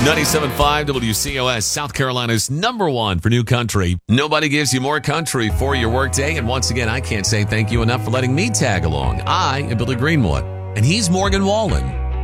97.5 WCOS, South Carolina's #1 for new country. Nobody gives you more country for your workday. And once again, I can't say thank you enough for letting me tag along. I am Billy Greenwood, and he's Morgan Wallen.